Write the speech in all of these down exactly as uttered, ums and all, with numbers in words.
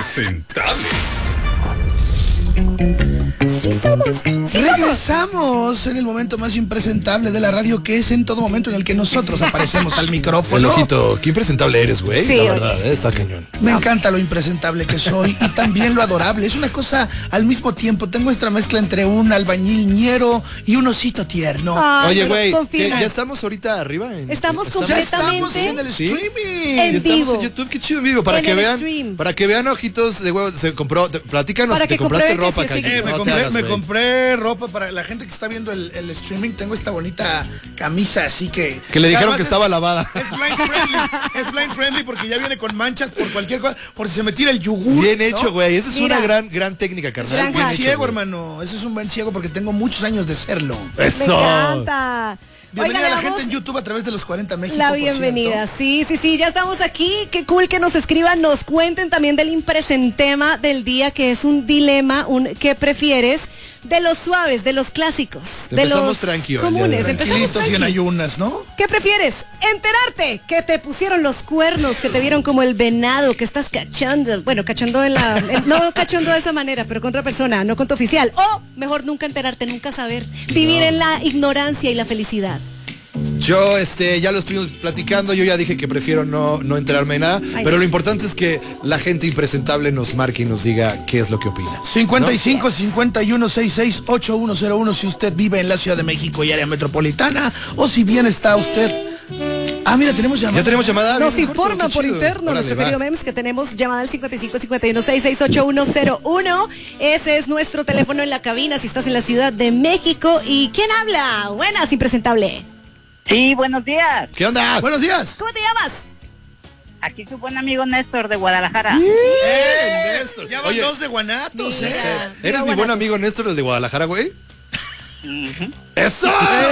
Impresentables. Sí somos. Sí Regresamos en el momento más impresentable de la radio, que es en todo momento en el que nosotros aparecemos al micrófono. El ojito, qué impresentable eres, güey. Sí, la verdad, eh, está cañón. Me encanta lo impresentable que soy y también lo adorable. Es una cosa al mismo tiempo. Tengo esta mezcla entre un albañil ñero y un osito tierno. Ay, Oye, pero güey, confía. ¿ya estamos ahorita arriba? En, Estamos ¿estamos? Ya completamente estamos en el ¿Sí? streaming. En Sí, estamos vivo. en YouTube, qué chido en vivo. Para En que el vean, stream. para que vean, ojitos de huevo, se compró, te- platícanos Para si te que compraste comprueben que ropa, sí, sí, Calle. Eh, me No te compré, hagas, me güey. compré ropa para la gente que está viendo el, el streaming. Tengo esta bonita camisa, así que... Que le dijeron Además que es- estaba lavada. Es blind friendly, es blind friendly porque ya viene con manchas por cualquier cosa, por si se me tira el yogur. Bien ¿no? hecho, güey. Esa es Mira. una gran, gran técnica, carnal. Gran Bien hack. hecho, Ciego, güey. hermano. Ese es un buen ciego porque tengo muchos años de serlo. Me Eso. encanta. Bienvenida Oigan, a la le gente damos en YouTube a través de los cuarenta México. La por bienvenida, cierto. sí, sí, sí, ya estamos aquí. Qué cool que nos escriban, nos cuenten también del impresentema del día, que es un dilema, un ¿qué prefieres? De los suaves, de los clásicos, de Empezamos los tranqui hoy, comunes. ya de- Empezamos Tranquilitos y en tranqui. ayunas, ¿no? ¿Qué prefieres? ¿Enterarte que te pusieron los cuernos, que te vieron como el venado, que estás cachando? Bueno, cachando en la... en- no cachando de esa manera, pero con otra persona, no con tu oficial. O mejor nunca enterarte, nunca saber. Vivir en la ignorancia y la felicidad. Yo, este, ya lo estuvimos platicando, yo ya dije que prefiero no, no enterarme de nada, Ay. pero lo importante es que la gente impresentable nos marque y nos diga qué es lo que opina. cincuenta y cinco, cincuenta y uno, sesenta y seis, ochenta y uno cero uno si usted vive en la Ciudad de México y área metropolitana, o si bien está usted... Ah, mira, tenemos llamada. ¿Ya tenemos llamada? Nos Bien, corto, informa qué por chido. interno Órale, nuestro va. querido Mems que tenemos llamada al cincuenta y cinco, cincuenta y uno, sesenta y seis, ochenta y uno cero uno. Ese es nuestro teléfono en la cabina si estás en la Ciudad de México. ¿Y quién habla? Buenas, impresentable. Sí, buenos días. ¿Qué onda? Buenos días. ¿Cómo te llamas? Aquí su buen amigo Néstor de Guadalajara. ¡Eh! Néstor. Ya van Oye, dos de Guanatos, Mira. ¿eh? ¿eres mi buen Guanatos. amigo Néstor, el de Guadalajara, güey? ¡Eso!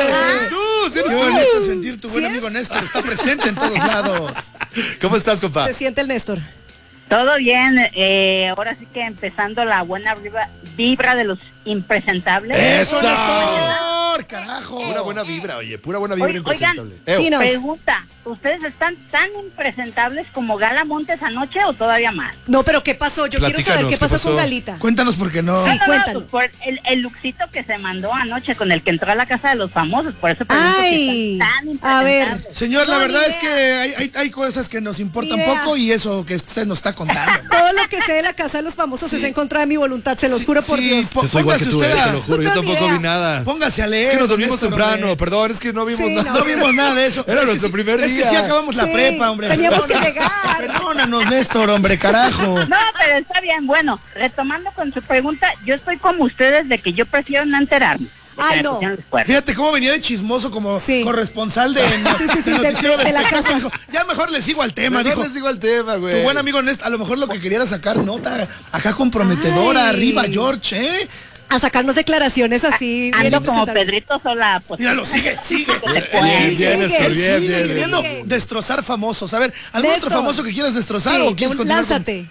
¡Jesús! ¿Eres Qué tú? bonito sentir tu buen ¿Sí es? amigo Néstor. Está presente en todos lados. ¿Cómo estás, compa? Se siente el Néstor. Todo bien. Eh, ahora sí que empezando la buena vibra, vibra de los impresentables. ¡Eso! Néstor, carajo. Pura buena vibra, oye, pura buena vibra Oigan, impresentable. Eo. sí, no. Pregunta, ¿ustedes están tan impresentables como Gala Montes anoche o todavía más? No, pero ¿qué pasó? Yo quiero saber Platícanos, qué ¿qué pasó, pasó? con Galita. Cuéntanos por qué no. Sí. No, no, no, cuéntanos. pues por el, el luxito que se mandó anoche con el que entró a la casa de los famosos. Por eso pregunto Ay, si están tan a ver. impresentables. Señor, la No, verdad ni es idea. que hay, hay, hay cosas que nos importan Ni idea. poco y eso que usted nos está contando. Todo lo que sé de la casa de los famosos es en contra de mi voluntad, se los juro por Sí, Dios. po- Yo soy igual que póngase tú, eh, usted a- te lo juro, yo No tengo tampoco idea. vi nada. Póngase a leer. Es que nos dormimos Néstor, temprano, hombre. perdón, es que no vimos Sí, nada. No vimos nada de eso. Era Es que nuestro sí- primer Es que día. sí acabamos la Sí, prepa, hombre. teníamos que Perdona- llegar. Perdónanos, Néstor, hombre, carajo. No, pero está bien. Bueno, retomando con su pregunta, yo estoy como ustedes de que yo prefiero no enterarme. de que Ay, me no. pusieron los cuernos. Fíjate cómo venía de chismoso como Sí. corresponsal de, Sí, sí, sí, de de- noticiero de la espectáculo. casa. Dijo, ya mejor le sigo al tema, Mejor dijo. les digo el tema, güey. Tu buen amigo Néstor, a lo mejor lo que quería era sacar nota acá comprometedora, Ay. arriba, George, ¿eh? A sacarnos declaraciones así. bien Ando como impresentables. Pedrito Sola. Pues, Míralo, sigue, sigue. que te Bien, pueden. bien, Sigue, Néstor, bien, Sigue bien, queriendo bien. destrozar famosos. A ver, ¿algún Néstor. otro famoso que quieras destrozar Sí, o quieres de- continuar con- lánzate.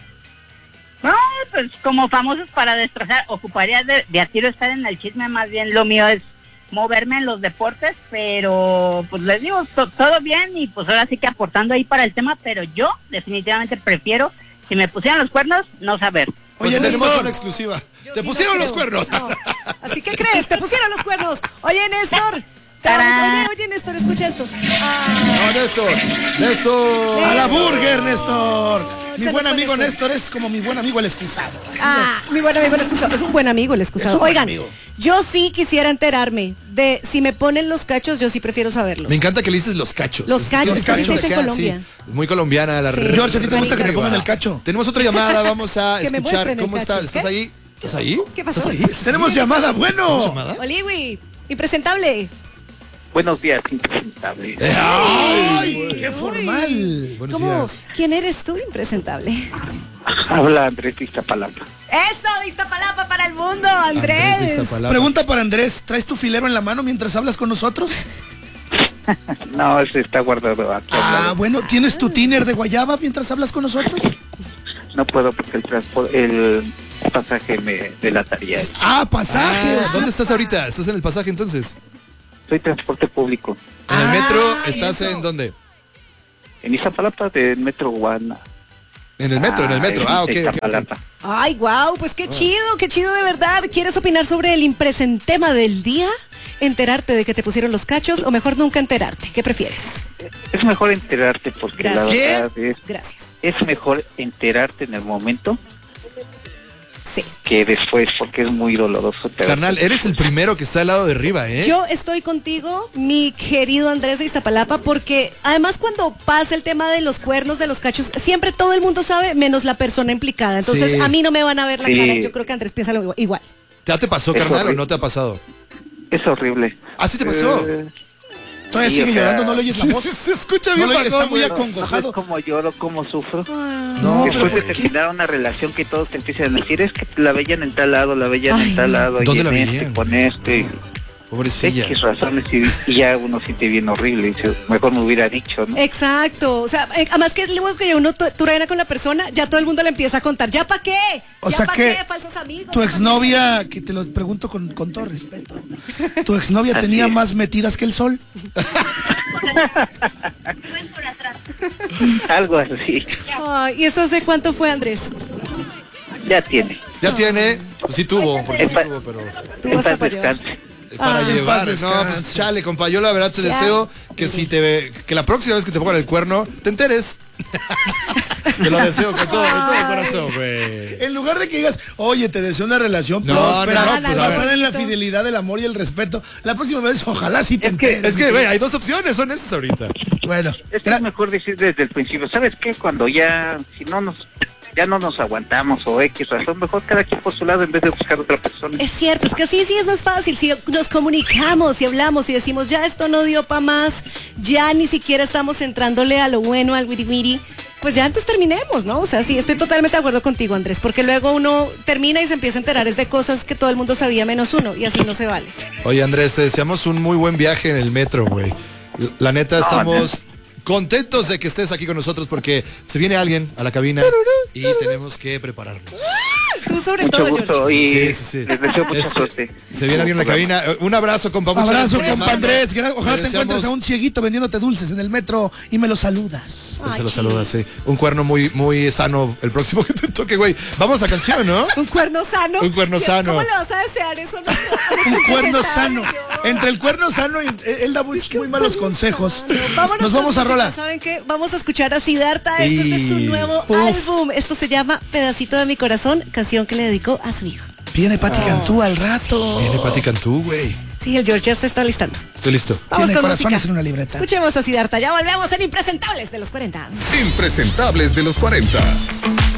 No, pues como famosos para destrozar, ocuparía de, de a tiro estar en el chisme, más bien lo mío es moverme en los deportes, pero pues les digo, to- todo bien y pues ahora sí que aportando ahí para el tema, pero yo definitivamente prefiero, si me pusieran los cuernos, no saber. Oye, Oye, tenemos Néstor. una exclusiva. Yo Te sí pusieron no los creo. cuernos. No. Así que crees, te pusieron los cuernos. Oye, Néstor. te vamos- Tarán. Oye, oye, Néstor, escucha esto. Ah, No, Néstor. Néstor. A la burger, Néstor. Mi Se buen nos fue amigo Néstor. Néstor es como mi buen amigo el excusado. Así ah, mi buen amigo el excusado. Es un buen amigo el Es excusado. un buen Oigan, amigo. yo sí quisiera enterarme de si me ponen los cachos, yo sí prefiero saberlo. Me encanta que le dices los cachos. Los Es que cachos, los así se dice en acá, Colombia. sí. Muy colombiana la Sí. re- George, ¿a ti te gusta que te Marica. pongan el cacho? Tenemos otra llamada, vamos a Que me escuchar muestren el cómo está. cacho. ¿Estás ¿Qué? ahí? ¿Estás ahí? ¿Qué pasó? ¿Estás ahí? ¿Estás Tenemos ahí? llamada, ¿Tenemos bueno. llamada? Oliwi, impresentable. Buenos días, impresentable. Eh, ¡Ay! Ay, qué formal. Buenos ¿Cómo? días. ¿Quién eres tú, impresentable? Habla Andrés de Iztapalapa. Eso, de Iztapalapa para el mundo, Andrés. Andrés de Iztapalapa. Pregunta para Andrés, ¿traes tu filero en la mano mientras hablas con nosotros? No, ese está guardado aquí. al Ah, lado. bueno, ¿tienes tu tiner de guayaba mientras hablas con nosotros? No puedo porque el transporte, el pasaje me delataría. Ah, pasajes. Ah, ¿dónde estás ahorita? ¿Estás en el pasaje entonces? Soy transporte público. ¿En el Ah, metro? ¿Estás eso. en dónde? En Iztapalapa del Metro Guana. En el metro, en el metro. Ah, ok. en ok, ok. Iztapalapa. Ay, wow, pues qué chido, qué chido de verdad. ¿Quieres opinar sobre el impresentema del día? ¿Enterarte de que te pusieron los cachos o mejor nunca enterarte? ¿Qué prefieres? Es mejor enterarte porque Gracias. la ¿Qué? verdad es, Gracias. es mejor enterarte en el momento Sí. que después, porque es muy doloroso. pero- Carnal, eres el primero que está al lado de arriba, ¿eh? Yo estoy contigo, mi querido Andrés de Iztapalapa, porque además cuando pasa el tema de los cuernos, de los cachos, siempre todo el mundo sabe, menos la persona implicada. Entonces Sí. a mí no me van a ver la Sí. cara. Yo creo que Andrés piensa lo igual. ¿Ya te pasó, Es carnal, o horrible. no te ha pasado? Es horrible. ¿Ah, sí te pasó? Eh, Todavía Sí, sigue o sea, llorando, no le oyes la voz. Se escucha No bien, le- bajón, está muy güey. no, acongojado. ¿sabes cómo lloro, cómo sufro? No, Después de pero- terminar una relación que todos te empiezan a decir, es que la veían en tal lado, la veían Ay, en tal lado, ¿dónde y la en este, veían? con este, Pobrecilla. X razones, y, y ya uno siente bien horrible, y dice, mejor me hubiera dicho, ¿no? Exacto. O sea, eh, además que luego que uno tu- truena con la persona, ya todo el mundo le empieza a contar. ¿Ya para qué? O ¿Ya sea pa' que qué? Falsos amigos. tu ¿ya pa' exnovia, que te lo pregunto con, con todo respeto, tu exnovia Así tenía es. más metidas que el sol. Algo así, qué? Ay, ¿y eso hace cuánto fue, Andrés? ya tiene. Ya tiene, pues sí tuvo, porque sí Epa. tuvo, pero Tú En vas a paz para llevar. descanse. para Ah. llevar, En paz no, descanse. pues chale, compa, yo la verdad te Ya. deseo que si te ve, que la próxima vez que te pongan el cuerno, te enteres. Te lo deseo con todo, con todo el corazón, güey. En lugar de que digas, oye, te deseo una relación No, próspera, no, no, pues, a basada ver. en la fidelidad, el amor y el respeto, la próxima vez ojalá sí te Es que- enteres. Es que, güey, hay dos opciones, son esas ahorita. Bueno, Es que gra- es mejor decir desde el principio, ¿sabes qué? Cuando ya, si no nos, ya no nos aguantamos o X razón, mejor cada quien por su lado en vez de buscar otra persona. Es cierto, es que así sí es más fácil. Si nos comunicamos y hablamos y decimos, ya esto no dio para más, ya ni siquiera estamos entrándole a lo bueno, al wiri wiri, pues ya entonces terminemos, ¿no? O sea, sí, estoy totalmente de acuerdo contigo, Andrés, porque luego uno termina y se empieza a enterar es de cosas que todo el mundo sabía menos uno, y así no se vale. Oye, Andrés, te deseamos un muy buen viaje en el metro, güey. La neta, estamos contentos de que estés aquí con nosotros porque se viene alguien a la cabina y tenemos que prepararnos. Tú sobre Mucho todo, gusto George. y Sí, sí, sí. les deseo mucha Este, suerte. Se viene alguien a la cabina. Eh, Un abrazo, compa. Muchas abrazo, gracias por compa llamarnos. Andrés. gra- Ojalá te deseamos- encuentres a un cieguito vendiéndote dulces en el metro y me lo saludas. Pues se Ay, lo saluda, sí. Un cuerno muy, muy sano el próximo que te toque, güey. Vamos a canción, ¿no? Un cuerno sano. Un cuerno ¿Qué- sano. ¿Cómo le vas a desear eso? No, Un cuerno sano. Entre el cuerno sano y eh, él da muy, muy malos consejos. Vámonos Nos vamos con a rola. música. ¿Saben qué? Vamos a escuchar a Siddhartha. Esto es de su Y- nuevo Uf. álbum. Esto se llama Pedacito de mi corazón, canción que le dedicó a su hijo. Viene Pati Cantú al rato. Viene Pati Cantú, güey. Sí, el George ya se está listando. Estoy listo. Vamos Tiene con corazones música. en una libreta. Escuchemos a Siddhartha. Ya volvemos en Impresentables de los cuarenta. Impresentables de los cuarenta.